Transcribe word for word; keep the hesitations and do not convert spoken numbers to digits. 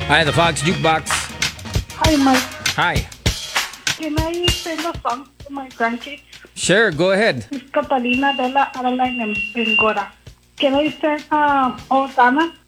Hi, the Fox Jukebox. Hi, Mike. Hi. Can I sing a song to my grandkids? Sure, go ahead. Miss Catalina de la Adeline and Bengora. Can I sing uh, Oh Dana?